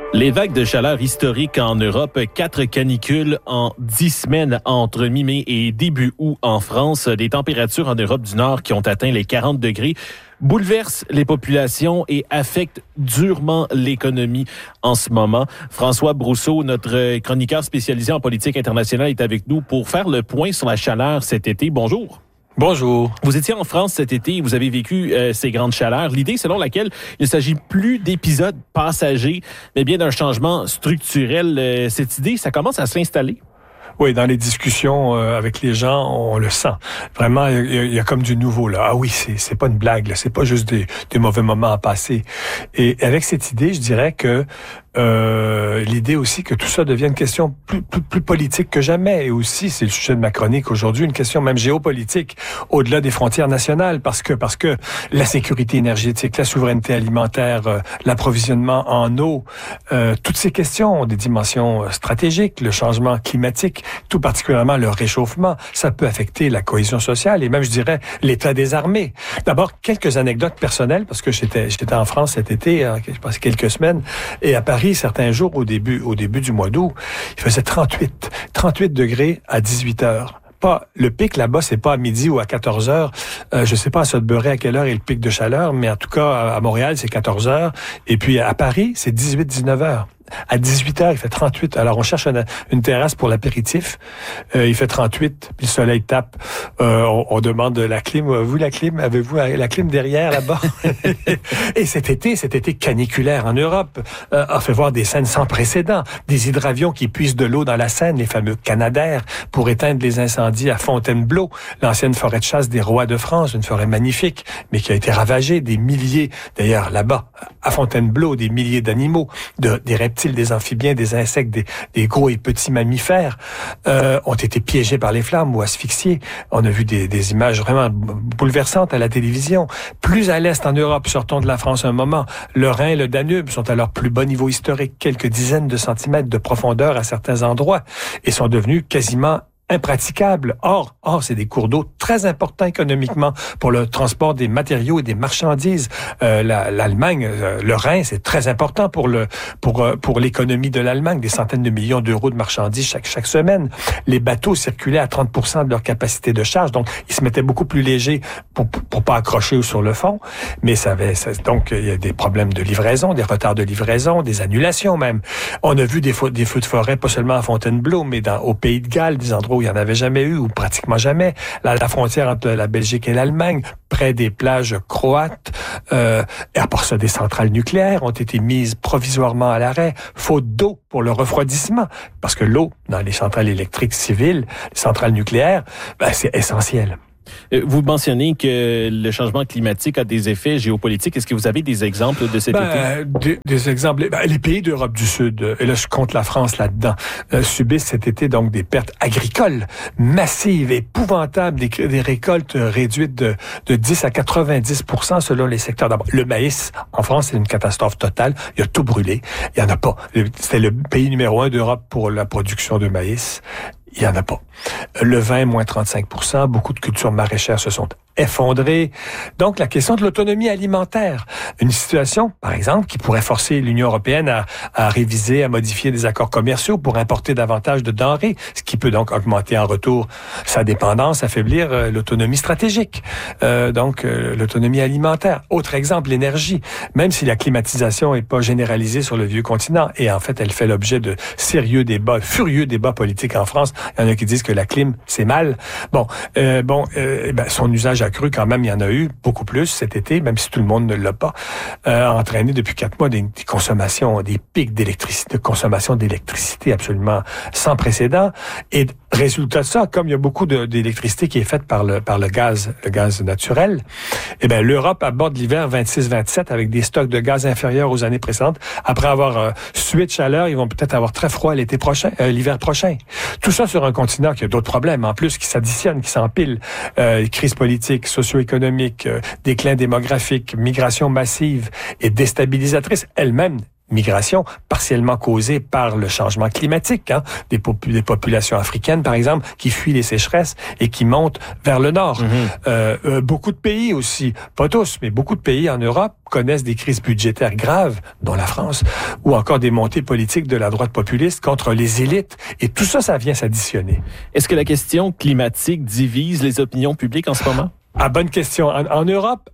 Les vagues de chaleur historiques en Europe, 4 canicules en 10 semaines entre mi-mai et début août en France, des températures en Europe du Nord qui ont atteint les 40 degrés, bouleversent les populations et affectent durement l'économie en ce moment. François Brousseau, notre chroniqueur spécialisé en politique internationale, est avec nous pour faire le point sur la chaleur cet été. Bonjour. Bonjour. Vous étiez en France cet été et vous avez vécu ces grandes chaleurs. L'idée selon laquelle il ne s'agit plus d'épisodes passagers, mais bien d'un changement structurel. Cette idée, ça commence à s'installer. Oui, dans les discussions avec les gens, on le sent. Vraiment, il y a comme du nouveau là. Ah oui, c'est pas une blague, là. C'est pas juste des mauvais moments à passer. Et avec cette idée, je dirais que l'idée aussi que tout ça devienne une question plus politique que jamais. Et aussi, c'est le sujet de ma chronique aujourd'hui, une question même géopolitique, au-delà des frontières nationales, parce que la sécurité énergétique, la souveraineté alimentaire, l'approvisionnement en eau, toutes ces questions ont des dimensions stratégiques, le changement climatique, tout particulièrement le réchauffement, ça peut affecter la cohésion sociale et même, je dirais, l'état des armées. D'abord, quelques anecdotes personnelles, parce que j'étais en France cet été, je passe quelques semaines, et à Paris, certains jours, au début du mois d'août, il faisait 38 degrés à 18 heures. Pas le pic là-bas, c'est pas à midi ou à 14 heures. Je sais pas à Sudbury à quelle heure est le pic de chaleur, mais en tout cas, à Montréal, c'est 14 heures. Et puis, à Paris, c'est 18-19 heures. À 18 heures, il fait 38. Alors, on cherche une terrasse pour l'apéritif. Il fait 38, puis le soleil tape. On demande la clim. Avez-vous la clim derrière, là-bas? Et cet été caniculaire en Europe, a fait voir des scènes sans précédent. Des hydravions qui puisent de l'eau dans la Seine, les fameux Canadair, pour éteindre les incendies à Fontainebleau, l'ancienne forêt de chasse des rois de France, une forêt magnifique, mais qui a été ravagée. Des milliers, d'ailleurs, là-bas, à Fontainebleau, des milliers d'animaux, des reptiles, des amphibiens, des insectes, des gros et petits mammifères ont été piégés par les flammes ou asphyxiés. On a vu des images vraiment bouleversantes à la télévision. Plus à l'est en Europe, sortons de la France un moment, le Rhin et le Danube sont à leur plus bas niveau historique, quelques dizaines de centimètres de profondeur à certains endroits, et sont devenus quasiment impraticable. Or, c'est des cours d'eau très importants économiquement pour le transport des matériaux et des marchandises. L'Allemagne, le Rhin, c'est très important pour l'économie de l'Allemagne. Des centaines de millions d'euros de marchandises chaque semaine. Les bateaux circulaient à 30% de leur capacité de charge, donc ils se mettaient beaucoup plus légers pour pas accrocher sur le fond. Mais donc il y a des problèmes de livraison, des retards de livraison, des annulations même. On a vu des feux de forêt, pas seulement à Fontainebleau, mais au Pays de Galles, des endroits où il n'y en avait jamais eu, ou pratiquement jamais. La frontière entre la Belgique et l'Allemagne, près des plages croates, et à part ça, des centrales nucléaires ont été mises provisoirement à l'arrêt, faute d'eau pour le refroidissement, parce que l'eau, dans les centrales électriques civiles, les centrales nucléaires, c'est essentiel. Vous mentionnez que le changement climatique a des effets géopolitiques. Est-ce que vous avez des exemples de cet été? Des exemples. Les pays d'Europe du Sud, et là je compte la France là-dedans, subissent cet été donc des pertes agricoles massives, épouvantables, des récoltes réduites de 10 à 90% selon les secteurs. D'abord, le maïs, en France, c'est une catastrophe totale. Il a tout brûlé. Il y en a pas. C'était le pays numéro 1 d'Europe pour la production de maïs. Il n'y en a pas. Le vin, moins 35%. Beaucoup de cultures maraîchères se sont effondrées. Donc, la question de l'autonomie alimentaire. Une situation, par exemple, qui pourrait forcer l'Union européenne à réviser, à modifier des accords commerciaux pour importer davantage de denrées, ce qui peut donc augmenter en retour sa dépendance, affaiblir l'autonomie stratégique. Donc, l'autonomie alimentaire. Autre exemple, l'énergie. Même si la climatisation n'est pas généralisée sur le vieux continent, et en fait, elle fait l'objet de furieux débats politiques en France. Il y en a qui disent que la clim, c'est mal. Son usage accru, quand même, il y en a eu beaucoup plus cet été, même si tout le monde ne l'a pas, entraîné depuis 4 mois des consommations, des pics d'électricité, de consommation d'électricité absolument sans précédent. Et résultat de ça, comme il y a beaucoup d'électricité qui est faite par le gaz naturel, l'Europe aborde l'hiver 26-27 avec des stocks de gaz inférieurs aux années précédentes. Après avoir sué de chaleur, ils vont peut-être avoir très froid l'hiver prochain. Tout ça sur un continent qui a d'autres problèmes, en plus, qui s'additionnent, qui s'empilent. Crise politique, socio-économique, déclin démographique, migration massive et déstabilisatrice, elle-même migration, partiellement causée par le changement climatique, hein, des populations africaines, par exemple, qui fuient les sécheresses et qui montent vers le nord. Beaucoup de pays aussi, pas tous, mais beaucoup de pays en Europe connaissent des crises budgétaires graves, dont la France, ou encore des montées politiques de la droite populiste contre les élites. Et tout ça, ça vient s'additionner. Est-ce que la question climatique divise les opinions publiques en ce moment? Ah, bonne question. En Europe,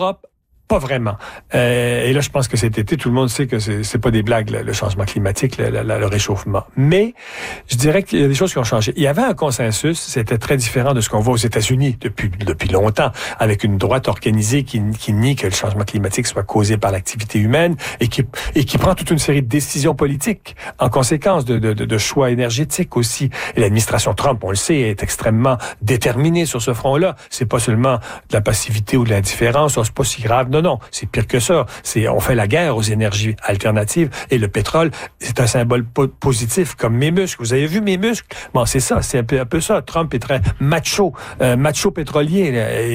pas vraiment. Et là, je pense que cet été, tout le monde sait que c'est pas des blagues, le changement climatique, le réchauffement. Mais je dirais qu'il y a des choses qui ont changé. Il y avait un consensus, c'était très différent de ce qu'on voit aux États-Unis depuis longtemps, avec une droite organisée qui nie que le changement climatique soit causé par l'activité humaine et qui prend toute une série de décisions politiques en conséquence de choix énergétiques aussi. Et l'administration Trump, on le sait, est extrêmement déterminée sur ce front-là. C'est pas seulement de la passivité ou de l'indifférence, c'est pas si grave. Non, c'est pire que ça. On fait la guerre aux énergies alternatives et le pétrole, c'est un symbole positif comme mes muscles. Vous avez vu mes muscles? Bon, c'est ça, c'est un peu ça. Trump est très macho pétrolier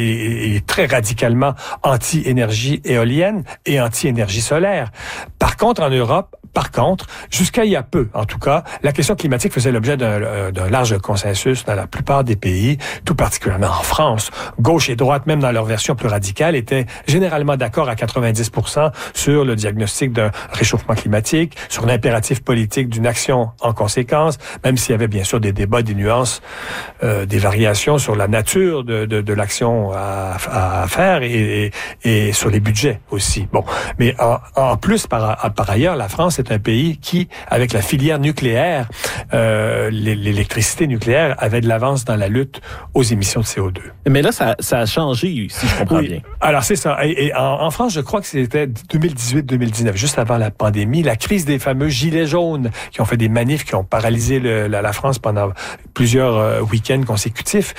et très radicalement anti-énergie éolienne et anti-énergie solaire. Par contre, en Europe, jusqu'à il y a peu, en tout cas, la question climatique faisait l'objet d'un large consensus dans la plupart des pays, tout particulièrement en France. Gauche et droite, même dans leur version plus radicale, étaient généralement d'accord à 90% sur le diagnostic d'un réchauffement climatique, sur l'impératif politique d'une action en conséquence, même s'il y avait bien sûr des débats, des nuances, des variations sur la nature de l'action à faire et sur les budgets aussi. Bon, mais en plus, par ailleurs, la France est un pays qui, avec la filière nucléaire, l'électricité nucléaire, avait de l'avance dans la lutte aux émissions de CO2. Mais là, ça a changé, si je comprends bien. Alors, c'est ça. Et en France, je crois que c'était 2018-2019, juste avant la pandémie, la crise des fameux gilets jaunes qui ont fait des manifs, qui ont paralysé la France pendant plusieurs week-ends consécutifs.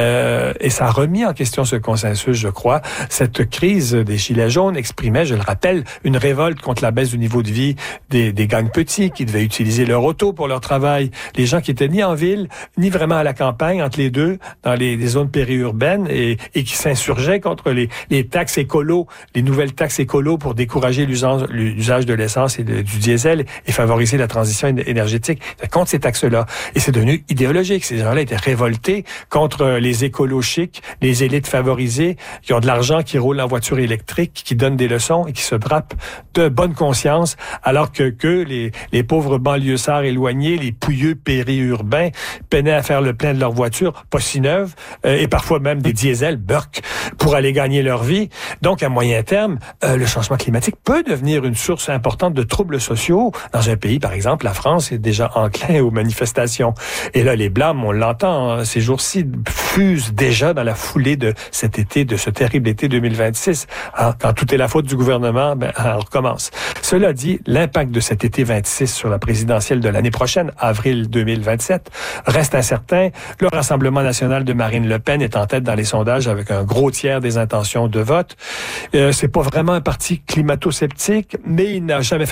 Et ça a remis en question ce consensus, je crois. Cette crise des gilets jaunes exprimait, je le rappelle, une révolte contre la baisse du niveau de vie des gangs petits qui devaient utiliser leur auto pour leur travail. Les gens qui étaient ni en ville, ni vraiment à la campagne, entre les deux, dans les zones périurbaines et qui s'insurgeaient contre les taxes écolo, les nouvelles taxes écolo pour décourager l'usage de l'essence et du diesel et favoriser la transition énergétique. C'est contre ces taxes-là. Et c'est devenu idéologique. Ces gens-là étaient révoltés contre les écolos chics, les élites favorisées qui ont de l'argent, qui roulent en voiture électrique, qui donnent des leçons et qui se drapent de bonne conscience, alors que les pauvres banlieusards éloignés, les pouilleux périurbains, peinaient à faire le plein de leur voiture, pas si neuve, et parfois même des diesels, Burke, pour aller gagner leur vie. Donc, à moyen terme, le changement climatique peut devenir une source importante de troubles sociaux. Dans un pays, par exemple, la France est déjà enclin aux manifestations. Et là, les blâmes, on l'entend, ces jours-ci, fusent déjà dans la foulée de cet été, de ce terrible été 2026. Alors, quand tout est la faute du gouvernement, on recommence. Cela dit, l'impact de cet été 26 sur la présidentielle de l'année prochaine, avril 2027, reste incertain. Le Rassemblement national de Marine Le Pen est en tête dans les sondages avec un gros tiers des intentions de vote. C'est pas vraiment un parti climato-sceptique, mais il n'a jamais fait